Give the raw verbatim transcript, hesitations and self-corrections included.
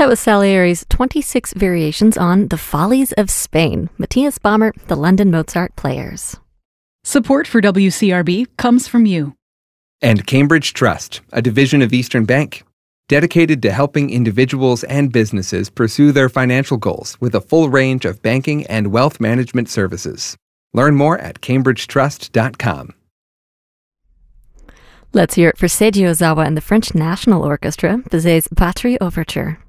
That was Salieri's twenty-six variations on The Follies of Spain, Matthias Bamert, the London Mozart Players. Support for W C R B comes from you. And Cambridge Trust, a division of Eastern Bank, dedicated to helping individuals and businesses pursue their financial goals with a full range of banking and wealth management services. Learn more at cambridge trust dot com. Let's hear it for Seiji Ozawa and the French National Orchestra, Bizet's Battery Overture.